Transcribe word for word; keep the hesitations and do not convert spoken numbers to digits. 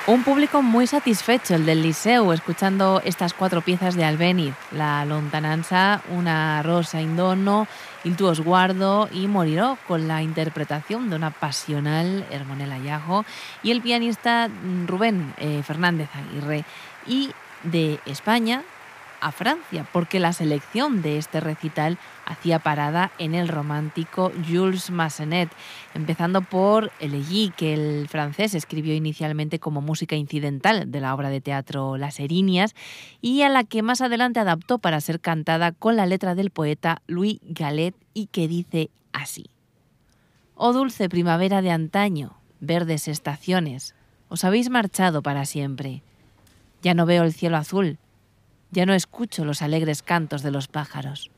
Un público muy satisfecho, el del Liceu, escuchando estas cuatro piezas de Albéniz: la Lontananza, Una rosa in dono, Il tuo sguardo y Moriró, con la interpretación de una pasional Hermonela Llago y el pianista mm, Rubén eh, Fernández Aguirre. Y de España a Francia, porque la selección de este recital hacía parada en el romántico Jules Massenet, empezando por Elegí, que el francés escribió inicialmente como música incidental de la obra de teatro Las Erinias y a la que más adelante adaptó para ser cantada con la letra del poeta Louis Gallet, y que dice así: Oh dulce primavera de antaño, verdes estaciones, os habéis marchado para siempre. Ya no veo el cielo azul, ya no escucho los alegres cantos de los pájaros.